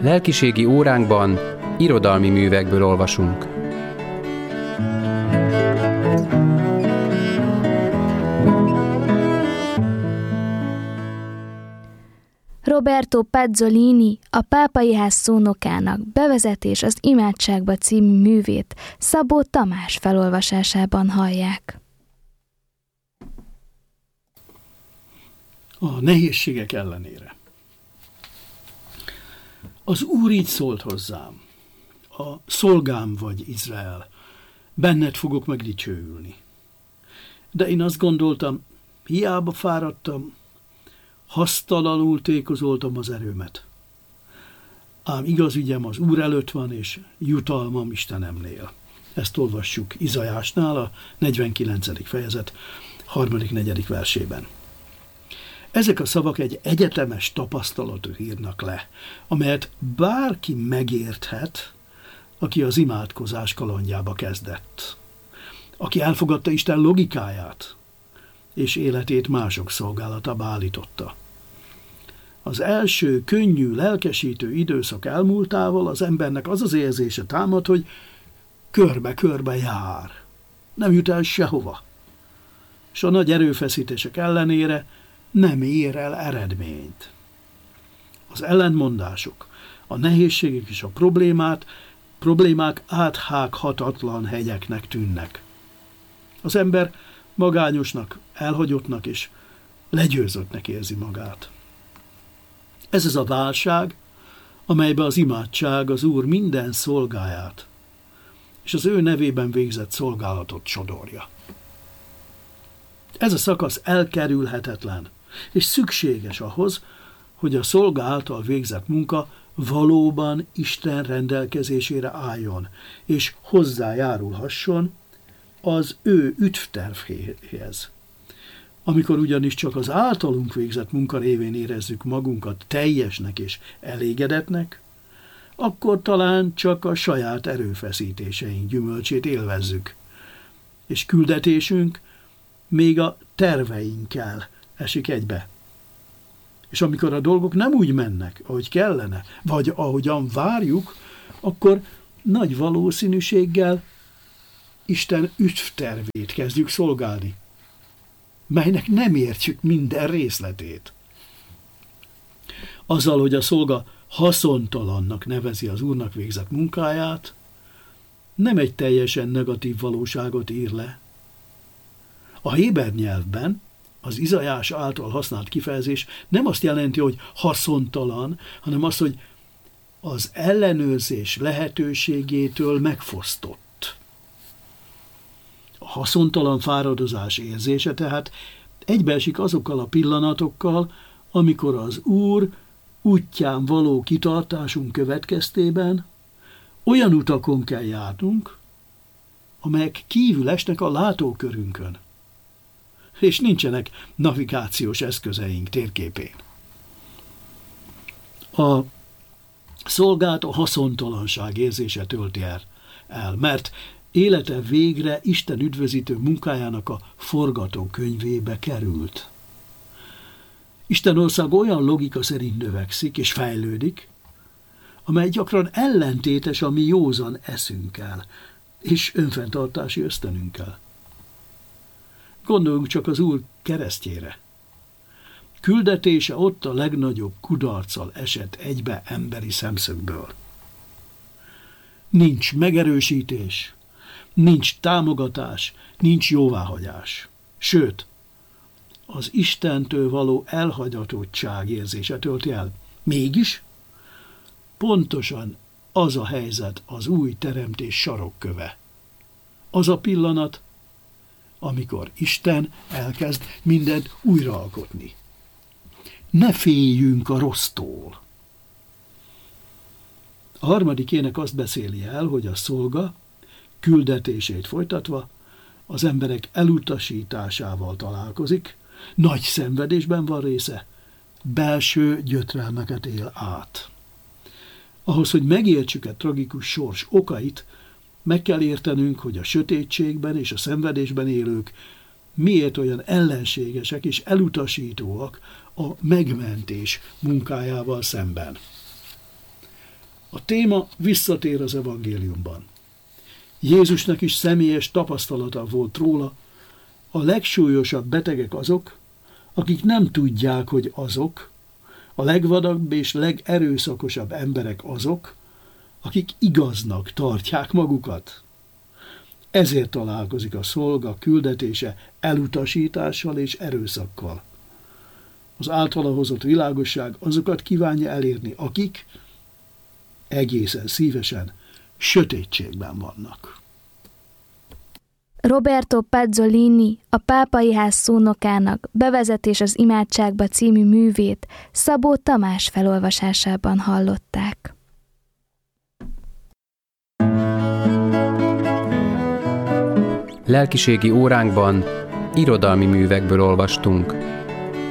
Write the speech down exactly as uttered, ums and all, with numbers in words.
Lelkiségi óránkban irodalmi művekből olvasunk. Roberto Pazzolini, a Pápai Ház szónokának Bevezetés az imádságba című művét Szabó Tamás felolvasásában hallják. A nehézségek ellenére. Az Úr így szólt hozzám: a szolgám vagy, Izrael, benned fogok megdicsőülni. De én azt gondoltam, hiába fáradtam, hasztalanul tékozoltam az erőmet. Ám igaz ügyem az Úr előtt van, és jutalmam Istenemnél. Ezt olvassuk Izaiásnál, a negyvenkilencedik fejezet harmadik negyedik versében. Ezek a szavak egy egyetemes tapasztalatot írnak le, amelyet bárki megérthet, aki az imádkozás kalandjába kezdett, aki elfogadta Isten logikáját, és életét mások szolgálatába állította. Az első könnyű, lelkesítő időszak elmúltával az embernek az az érzése támad, hogy körbe-körbe jár, nem jut el sehova, és a nagy erőfeszítések ellenére nem ér el eredményt. Az ellentmondások, a nehézségek és a problémát, problémák áthághatatlan hegyeknek tűnnek. Az ember magányosnak, elhagyottnak és legyőzöttnek érzi magát. Ez az a válság, amelybe az imádság az Úr minden szolgáját és az ő nevében végzett szolgálatot sodorja. Ez a szakasz elkerülhetetlen és szükséges ahhoz, hogy a szolga által végzett munka valóban Isten rendelkezésére álljon, és hozzájárulhasson az ő üdvtervhéhez. Amikor ugyanis csak az általunk végzett munka révén érezzük magunkat teljesnek és elégedetnek, akkor talán csak a saját erőfeszítéseink gyümölcsét élvezzük, és küldetésünk még a terveinkkel esik egybe. És amikor a dolgok nem úgy mennek, ahogy kellene, vagy ahogyan várjuk, akkor nagy valószínűséggel Isten üdvtervét kezdjük szolgálni, melynek nem értjük minden részletét. Azzal, hogy a szolga haszontalannak nevezi az Úrnak végzett munkáját, nem egy teljesen negatív valóságot ír le. A héber nyelvben az Izaiás által használt kifejezés nem azt jelenti, hogy haszontalan, hanem azt, hogy az ellenőrzés lehetőségétől megfosztott. A haszontalan fáradozás érzése tehát egybeesik azokkal a pillanatokkal, amikor az Úr útján való kitartásunk következtében olyan utakon kell járnunk, amelyek kívül esnek a látókörünkön, és nincsenek navigációs eszközeink térképén. A szolgát a haszontalanság érzése tölti el, mert élete végre Isten üdvözítő munkájának a forgatókönyvébe került. Isten ország olyan logika szerint növekszik és fejlődik, amely gyakran ellentétes a mi józan eszünkkel és önfenntartási ösztönünkkel. Gondoljunk csak az Úr keresztjére. Küldetése ott a legnagyobb kudarccal esett egybe emberi szemszögből. Nincs megerősítés, nincs támogatás, nincs jóváhagyás. Sőt, az Istentől való elhagyatottság érzése tölti el. Mégis pontosan az a helyzet az új teremtés sarokköve. Az a pillanat, amikor Isten elkezd mindent újraalkotni. Ne féljünk a rossztól. A harmadik ének azt beszéli el, hogy a szolga küldetését folytatva az emberek elutasításával találkozik, nagy szenvedésben van része, belső gyötrelmeket él át. Ahhoz, hogy megértsük a tragikus sors okait, meg kell értenünk, hogy a sötétségben és a szenvedésben élők miért olyan ellenségesek és elutasítóak a megmentés munkájával szemben. A téma visszatér az evangéliumban. Jézusnak is személyes tapasztalata volt róla. A legsúlyosabb betegek azok, akik nem tudják, hogy azok, a legvadabb és legerőszakosabb emberek azok, akik igaznak tartják magukat. Ezért találkozik a szolga küldetése elutasítással és erőszakkal. Az általa hozott világosság azokat kívánja elérni, akik egészen szívesen sötétségben vannak. Roberto Pezzolini, a Pápai Ház szónokának Bevezetés az imádságba című művét Szabó Tamás felolvasásában hallották. Lelkiségi óránkban irodalmi művekből olvastunk.